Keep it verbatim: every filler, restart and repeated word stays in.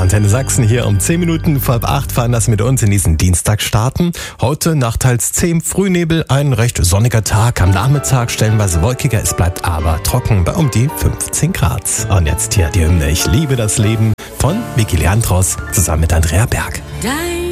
Antenne Sachsen hier um zehn Minuten vor acht fahren das mit uns in diesen Dienstag starten. Heute nach teils zähem Frühnebel, ein recht sonniger Tag. Am Nachmittag stellenweise wolkiger, es bleibt aber trocken bei um die fünfzehn Grad. Und jetzt hier die Hymne Ich liebe das Leben von Vicky Leandros zusammen mit Andrea Berg. Dein